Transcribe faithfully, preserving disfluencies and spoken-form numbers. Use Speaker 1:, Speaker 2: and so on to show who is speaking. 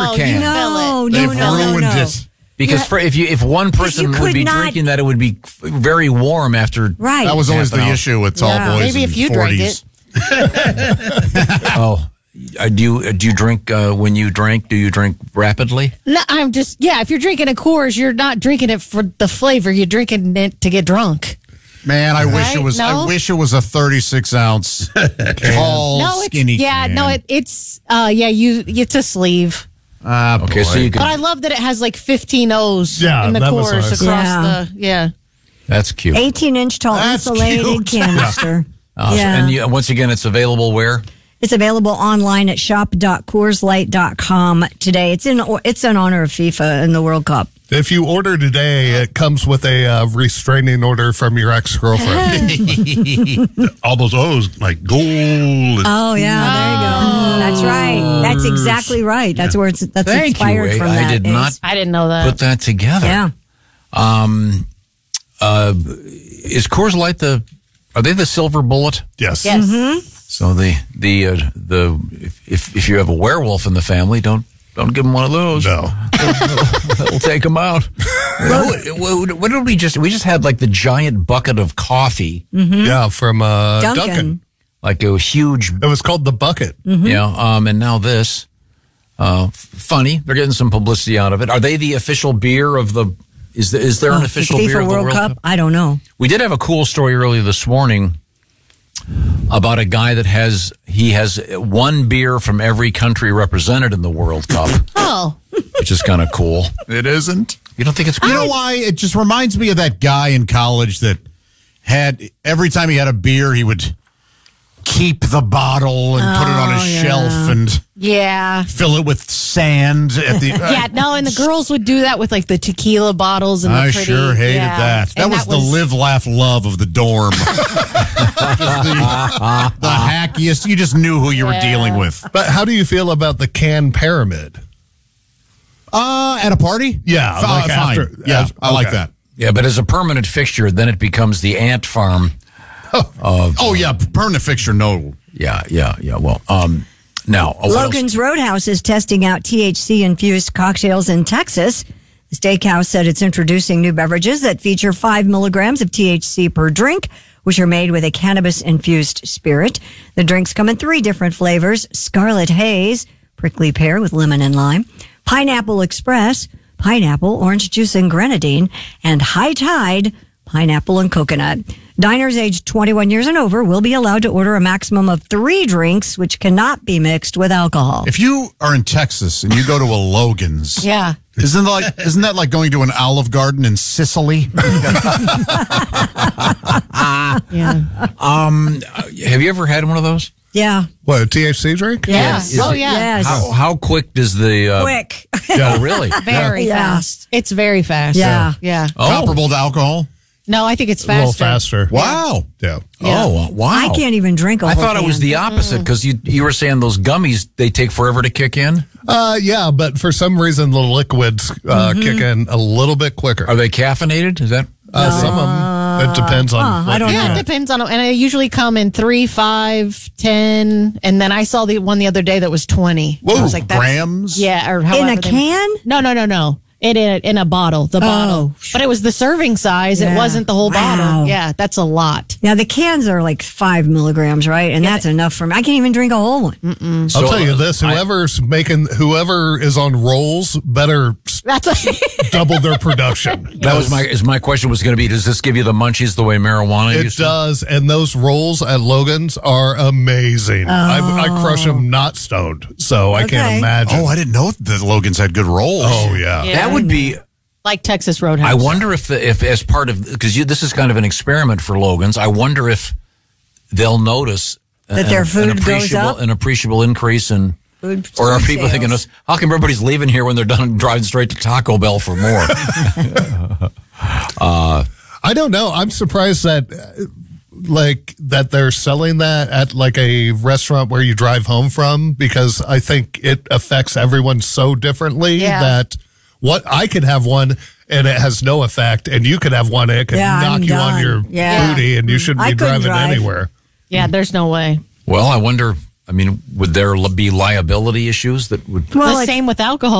Speaker 1: no,
Speaker 2: can.
Speaker 1: You
Speaker 3: No,
Speaker 1: it.
Speaker 3: no,
Speaker 4: They've
Speaker 3: no, no,
Speaker 4: ruined
Speaker 3: no.
Speaker 4: it.
Speaker 2: Because
Speaker 3: Yeah.
Speaker 2: for, if you if one person
Speaker 3: could
Speaker 2: would be
Speaker 3: not-
Speaker 2: drinking that, it would be very warm after.
Speaker 3: Right.
Speaker 4: That was always
Speaker 2: Half an
Speaker 4: the
Speaker 2: hour.
Speaker 4: issue with tall
Speaker 3: Yeah.
Speaker 4: boys
Speaker 1: Maybe
Speaker 4: in
Speaker 1: if you
Speaker 4: forties.
Speaker 1: drank it.
Speaker 2: Oh, uh, do you uh, do you drink uh, when you drink? Do you drink rapidly?
Speaker 1: No, I'm just, yeah, if you're drinking a Coors, you're not drinking it for the flavor. You're drinking it to get drunk.
Speaker 4: Man, I wish it
Speaker 1: Right?
Speaker 4: was.
Speaker 1: No?
Speaker 4: I wish it was a thirty-six ounce tall,
Speaker 1: No, it's,
Speaker 4: skinny.
Speaker 1: yeah,
Speaker 4: can.
Speaker 1: no, it, it's, uh, yeah, you, it's a sleeve.
Speaker 4: Ah,
Speaker 2: Okay, so
Speaker 4: boy.
Speaker 2: you
Speaker 1: But
Speaker 2: can.
Speaker 1: I love that it has like fifteen O's
Speaker 5: Yeah,
Speaker 1: in the
Speaker 5: that was
Speaker 1: Coors
Speaker 5: nice.
Speaker 1: across
Speaker 3: Yeah.
Speaker 1: the, yeah.
Speaker 2: That's cute.
Speaker 3: eighteen inch tall
Speaker 4: That's
Speaker 3: insulated
Speaker 4: cute.
Speaker 3: canister.
Speaker 2: Uh,
Speaker 3: Yeah.
Speaker 2: And you, once again, it's available where?
Speaker 3: It's available online at shop dot coors light dot com today. It's in it's in honor of FIFA and the World Cup.
Speaker 5: If you order today, it comes with a uh, restraining order from your ex-girlfriend.
Speaker 4: all those O's like gold. and-
Speaker 3: Oh yeah, there you go. That's right. That's exactly right. That's where it's that's
Speaker 2: Thank
Speaker 3: inspired
Speaker 2: you.
Speaker 3: from
Speaker 2: I
Speaker 3: that.
Speaker 2: did
Speaker 3: Ace.
Speaker 2: not
Speaker 1: I didn't know that.
Speaker 2: put that together.
Speaker 3: Yeah.
Speaker 2: Um, uh, is Coors Light the? Are they the silver bullet?
Speaker 5: Yes.
Speaker 1: Yes.
Speaker 3: Mm-hmm.
Speaker 2: So the the uh, the if if you have a werewolf in the family, don't don't give them one of those.
Speaker 5: No.
Speaker 2: That'll take them out. what, what, what did we just? We just had like the giant bucket of coffee,
Speaker 5: Yeah, from uh,
Speaker 3: Duncan.
Speaker 5: Duncan.
Speaker 2: like a huge,
Speaker 5: It was called the bucket.
Speaker 2: yeah. Um, and now this, uh, f- funny. They're getting some publicity out of it. Are they the official beer of the? Is the, is there an
Speaker 3: Oh,
Speaker 2: official
Speaker 3: FIFA
Speaker 2: beer of the
Speaker 3: World
Speaker 2: World
Speaker 3: Cup?
Speaker 2: Cup?
Speaker 3: I don't know.
Speaker 2: We did have a cool story earlier this morning about a guy that has he has one beer from every country represented in the World Cup,
Speaker 1: Oh.
Speaker 2: which is kind of cool.
Speaker 4: It isn't.
Speaker 2: You don't think it's cool?
Speaker 4: You know why? It just reminds me of that guy in college that had every time he had a beer, he would keep the bottle and put it on his
Speaker 3: Oh, yeah.
Speaker 4: shelf and
Speaker 1: Yeah.
Speaker 4: fill it with sand at the.
Speaker 1: Yeah, no, and the girls would do that with like the tequila bottles and the
Speaker 4: I
Speaker 1: pretty.
Speaker 4: sure hated
Speaker 1: yeah.
Speaker 4: that. That
Speaker 1: And
Speaker 4: was the live, laugh, love of the dorm. Just the, the hackiest. You just knew who you were
Speaker 1: Yeah.
Speaker 4: dealing with.
Speaker 5: But how do you feel about the can pyramid?
Speaker 4: Uh, at a party?
Speaker 5: Yeah,
Speaker 4: F-
Speaker 5: like
Speaker 4: fine.
Speaker 5: after-
Speaker 4: Yeah,
Speaker 5: as-
Speaker 4: I like
Speaker 5: okay.
Speaker 4: that.
Speaker 2: Yeah, but as a permanent fixture, then it becomes the ant farm.
Speaker 4: Oh, yeah, permanent fixture, no.
Speaker 2: Yeah, yeah, yeah. Well, um, now uh, what else?
Speaker 3: Logan's Roadhouse is testing out T H C-infused cocktails in Texas. The steakhouse said it's introducing new beverages that feature five milligrams of T H C per drink, which are made with a cannabis-infused spirit. The drinks come in three different flavors: Scarlet Haze, prickly pear with lemon and lime; Pineapple Express, pineapple, orange juice, and grenadine; and High Tide, pineapple and coconut. Diners aged twenty-one years and over will be allowed to order a maximum of three drinks, which cannot be mixed with alcohol.
Speaker 4: If you are in Texas and you go to a Logan's,
Speaker 1: Yeah.
Speaker 4: isn't that like isn't that like going to an Olive Garden in Sicily?
Speaker 1: Yeah.
Speaker 2: Um, have you ever had one of those?
Speaker 3: Yeah.
Speaker 5: What, a T H C drink?
Speaker 1: Yeah.
Speaker 2: Is
Speaker 1: Oh,
Speaker 2: it-
Speaker 1: yeah.
Speaker 3: Yes.
Speaker 2: How how quick does the uh,
Speaker 3: Quick.
Speaker 2: Oh, really?
Speaker 1: Very
Speaker 3: Yeah.
Speaker 1: fast. It's very fast.
Speaker 3: Yeah.
Speaker 1: Yeah.
Speaker 2: Oh,
Speaker 4: Comparable to alcohol?
Speaker 1: No, I think it's
Speaker 5: A
Speaker 1: faster.
Speaker 5: little faster.
Speaker 4: Wow.
Speaker 5: Yeah.
Speaker 1: Yeah.
Speaker 2: oh, wow!
Speaker 3: I can't even drink a
Speaker 2: I
Speaker 3: whole
Speaker 2: thought it was
Speaker 3: can.
Speaker 2: the opposite because you you were saying those gummies they take forever to kick in.
Speaker 5: Uh, yeah, but for some reason the liquids uh,
Speaker 3: Mm-hmm.
Speaker 5: kick in a little bit quicker.
Speaker 2: Are they caffeinated? Is that?
Speaker 5: Uh, some of them. It depends on.
Speaker 3: Huh, I
Speaker 5: what
Speaker 3: don't
Speaker 5: you
Speaker 1: Yeah,
Speaker 3: know.
Speaker 1: it
Speaker 5: get.
Speaker 1: depends on, and they usually come in three, five, ten, and then I saw the one the other day that was twenty.
Speaker 4: Whoa,
Speaker 1: I was like, that's-
Speaker 4: grams?
Speaker 1: Yeah, or
Speaker 3: In
Speaker 1: however
Speaker 3: a
Speaker 1: they-
Speaker 3: can?
Speaker 1: No, no, no, no. In a, in a bottle, the bottle. But it was the serving size. It
Speaker 3: Yeah.
Speaker 1: wasn't the whole
Speaker 3: Wow.
Speaker 1: bottle. Yeah, that's a lot.
Speaker 3: Now, the cans are like five milligrams, right? And that's enough for me. I can't even drink a whole one.
Speaker 5: I'll
Speaker 2: So,
Speaker 5: tell you
Speaker 2: uh,
Speaker 5: this:
Speaker 2: I-
Speaker 5: whoever's making, whoever is on rolls, better s-
Speaker 1: That's a,
Speaker 5: double their production.
Speaker 2: That was my is my question was going to be: does this give you the munchies the way marijuana
Speaker 5: It
Speaker 2: used to?
Speaker 5: does, and those rolls at Logan's are amazing. I, I crush them not stoned, so I
Speaker 3: Okay.
Speaker 5: can't imagine.
Speaker 4: Oh, I didn't know that Logan's had good rolls.
Speaker 5: Oh, yeah.
Speaker 1: Yeah.
Speaker 2: That would be.
Speaker 1: like Texas Roadhouse.
Speaker 2: I wonder if the, if as part of because this is kind of an experiment for Logan's. I wonder if they'll notice
Speaker 3: That
Speaker 2: an-
Speaker 3: their
Speaker 2: an
Speaker 3: food goes
Speaker 2: appreciable
Speaker 3: up?
Speaker 2: an appreciable increase in.
Speaker 3: Food
Speaker 2: Or are
Speaker 3: food
Speaker 2: people thinking,
Speaker 3: sales.
Speaker 2: how come everybody's leaving here when they're done driving straight to Taco Bell for more?
Speaker 5: I don't know. I'm surprised that, uh, like, that they're selling that at like a restaurant where you drive home from, because I think it affects everyone so differently
Speaker 1: Yeah.
Speaker 5: that what I could have one and it has no effect, and you could have one and it could
Speaker 3: Yeah,
Speaker 5: knock
Speaker 3: I'm
Speaker 5: you on
Speaker 3: done.
Speaker 5: your
Speaker 3: Yeah.
Speaker 5: booty, and you shouldn't
Speaker 3: I
Speaker 5: be
Speaker 3: couldn't
Speaker 5: driving
Speaker 3: drive.
Speaker 5: anywhere.
Speaker 1: Yeah, there's no way.
Speaker 2: Well, I wonder. I mean, would there be liability issues that would?
Speaker 3: Well,
Speaker 1: the
Speaker 3: it's-
Speaker 1: same with alcohol.